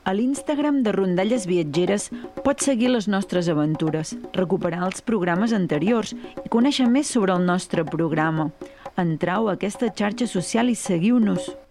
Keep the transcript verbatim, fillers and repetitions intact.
A l'Instagram de Rondalles Viatgeres pots seguir les nostres aventures, recuperar els programes anteriors i conèixer més sobre el nostre programa. Entrau a aquesta xarxa social i seguiu-nos.